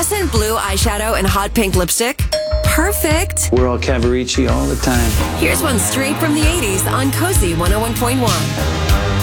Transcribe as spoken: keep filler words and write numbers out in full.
Fluorescent blue eyeshadow and hot pink lipstick? Perfect. We're all Cavaricci all the time. Here's one straight from the eighties on Cozy one oh one point one.